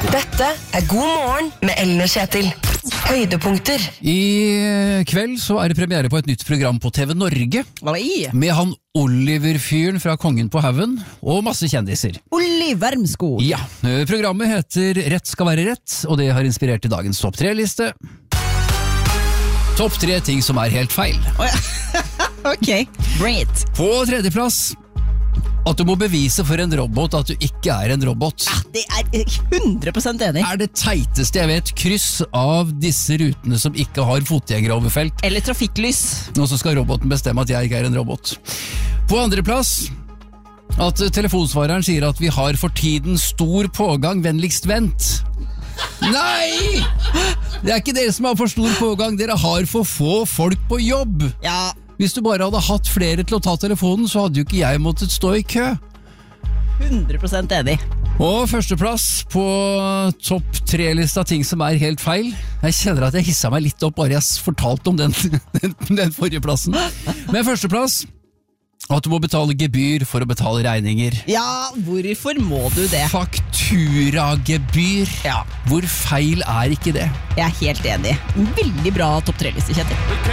Dette God morgen med Ellen og Kjetil. Høydepunkter. I kveld så det premiere på et nytt program på TV Norge. Med han Oliver-fyren fra Kongen på Haugen, og masse kjendiser. Oliver Mskog. Ja, programmet heter Rett skal være rett, og det har inspirert til dagens topp 3-liste. Topp 3 ting som helt feil. Ok, great. På tredjeplass, at du må bevise for en robot at du ikke en robot. Ja, det 100% enig. Det teiteste jeg vet. Kryss av disse rutene som ikke har fotgjengeroverfelt. Eller trafikklys. Og så skal roboten bestemme at jeg ikke en robot. På andre plass, at telefonsvareren sier at vi har for tiden stor pågang, vennligst vent. Nei! Det ikke dere som har for stor pågang, dere har for få folk på jobb. Ja. Hvis du bare hadde hatt flere til å ta telefonen, så hadde jo ikke jeg måttet stå i kø. 100% enig. Og førsteplass på topp 3-lista ting som helt feil. Jeg kjenner at jeg hisset meg litt opp bare jeg fortalte om den forrige plassen. Men førsteplass, at du må betale gebyr for å betale regninger. Ja, hvorfor må du det? Fakturagebyr. Ja. Hvor feil ikke det? Jeg helt enig. Veldig bra topp 3-liste, Kjetil.